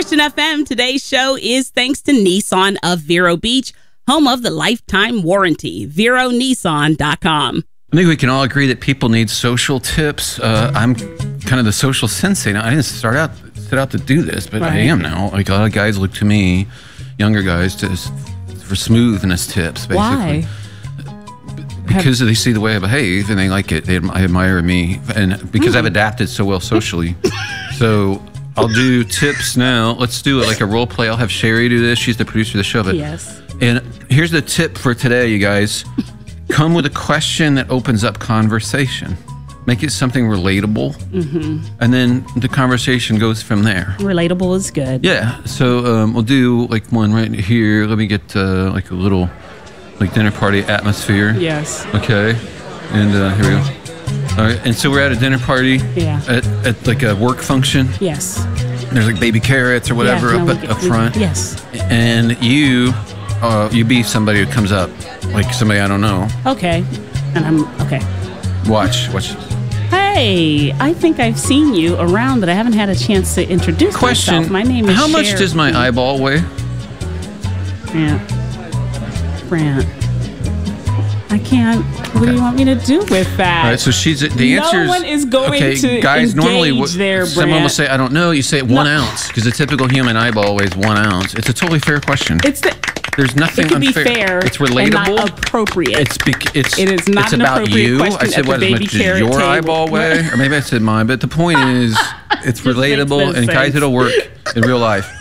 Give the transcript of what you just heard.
Christian FM. Today's show is thanks to Nissan of Vero Beach, home of the lifetime warranty. VeroNissan.com. I think we can all agree that people need social tips. I'm kind of the social sensei now. I didn't set out to do this, but I am now. Like a lot of guys look to me, younger guys, for smoothness tips, basically. Why? Because they see the way I behave and they like it. They admire me, and because I've adapted so well socially. So I'll do tips now. Let's do it like a role play. I'll have Sherry do this. She's the producer of the show. But yes. And here's the tip for today, you guys. Come with a question that opens up conversation. Make it something relatable, and then the conversation goes from there. Relatable is good. Yeah. So we'll do like one right here. Let me get like a little like dinner party atmosphere. Yes. Okay. And here we go. All right. And so we're at a dinner party. Yeah. At like a work function. Yes. There's like baby carrots or whatever up front. Yes. And you be somebody who comes up, like somebody I don't know. Okay. And I'm okay. Watch. Hey, I think I've seen you around, but I haven't had a chance to introduce myself. My name is how much Cher. does my eyeball weigh? Brant. I can't. What do you want me to do with that? All right, so the answer is... No one is going to guys, normally there, someone Brant. will say, I don't know. You say 1 ounce, because a typical human eyeball weighs 1 ounce. It's a totally fair question. There's nothing it can unfair. Be fair. It's relatable. And not appropriate. It is not it's an about appropriate you. question I said, at what the as baby much as carrot your table. eyeball weigh? Or maybe I said mine. But the point is, it's relatable, and guys, it'll work in real life.